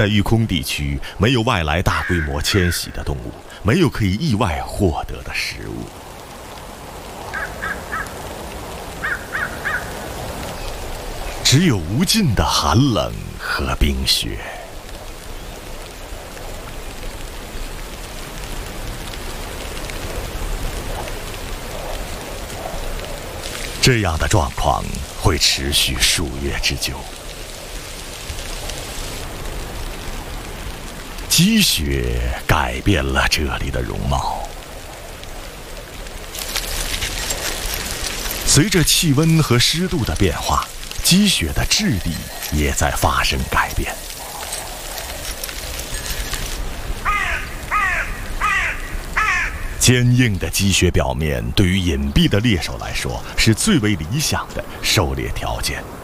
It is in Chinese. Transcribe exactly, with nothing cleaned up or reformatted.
在育空地区，没有外来大规模迁徙的动物，没有可以意外获得的食物。只有无尽的寒冷和冰雪。这样的状况会持续数月之久。积雪改变了这里的容貌。随着气温和湿度的变化，积雪的质地也在发生改变。坚硬的积雪表面对于隐蔽的猎手来说是最为理想的狩猎条件。